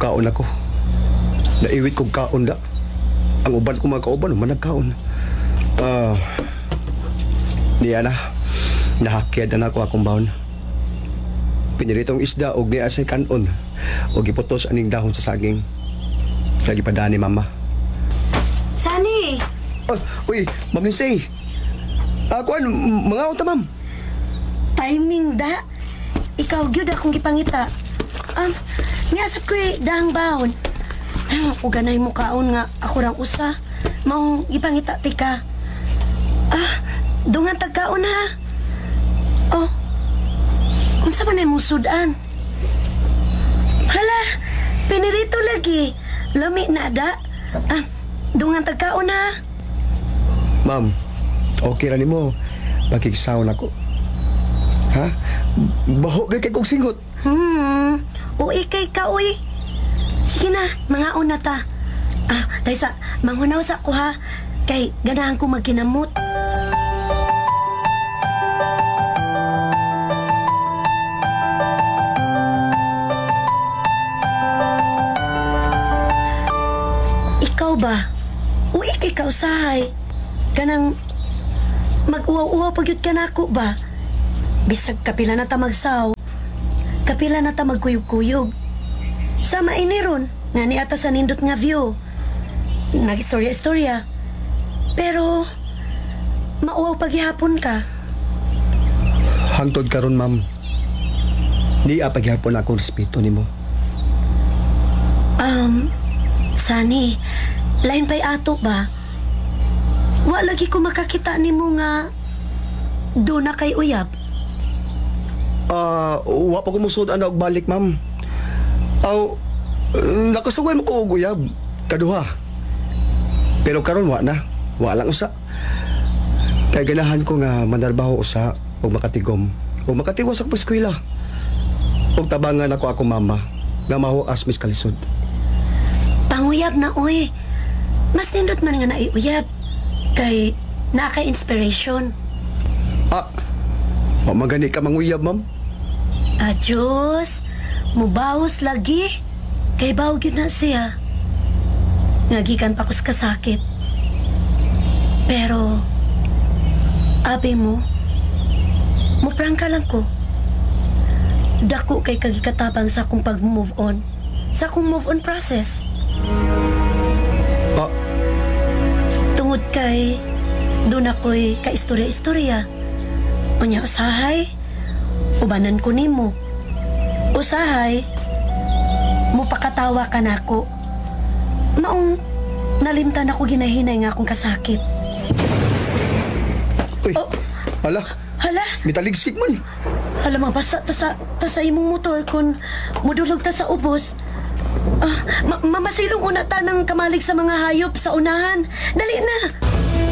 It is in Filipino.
Mukaon ako. Naiwit kong kaon da. Ang uban ko mga kauban, managkaon. Niya na. Nahakyad na ako akong baon. Piniritong isda o niya asay kanon. O giputos aning dahon sa saging. Lagi pa ni mama. Sani! Uy, Ma'am Lindsay. Kuan, mga unta, ma'am. Timing da. Ikaw gyud akong gipangita. Niasap ko'y dahang baon. O ganay mo kaon nga ako rang usa. Maong gipangita tika. Dungan tagkaon ha. Unsa man ay mong sudan? Hala, pinirito lagi. Lami na da. Dungan tagkaon ha. Ma'am, okay ra nimo. Makikisawon ako. Ha? Baho kay kong singot. Uy kay ka, uy. Sige na, mga una ta. Taysa, manghunaw sa ko ha. Kay ganahan ko magkinamot. Ikaw ba? Uy kay ka usahay. Kanang mag-uwaw-uwaw pagyud ka na ako ba? Bisag kapila na ta magsaw. Kapila na ta magkuyog-kuyog. Sama iniron, nga ni ata sa nindot nga view. Nag-istorya-istorya. Pero, mauwaw paghihapon ka. Hangtod karon, ma'am. Di paghihapon akong respeto nimo. Sani, lain pa'y ato ba? Wa lagi ko makakita nimo nga do na kay uyab. Wa pa ko musod ana og balik, ma'am. Nakasugay mo ko og uyab. Kaduha. Pero karon wa na. Wa lang usa. Kay ganahan ko nga manarbaho usa og makatigom. O makatiwas ako sa eskwela. Og tabangan ako akong mama nga mahuas mis kalisod. Panguyab na, oy. Mas nindot man nga naiuyab. Kay naka-inspiration. Wa magani ka manguyab, ma'am. Diyos, mubawas lagi. Kay bawag yun na siya. Ngagikan pa ko sa kasakit. Pero, abi mo, muprang ka lang ko. Dako kay kagikatabang sa akong pag-move on. Sa akong move on process. Tungod kay, doon ako'y kaistorya-istorya. Unya usahay, ubanan ko nimo. Usahay, mupakatawa ka nako. Maong nalimtan ako ginahinay nga akong kasakit. Uy, hala, mitaligsik man. Hala, mabasa ta sa imong motor kung mudulog ta sa ubos. Mamasilong una ta ng kamalig sa mga hayop sa unahan. Dali na!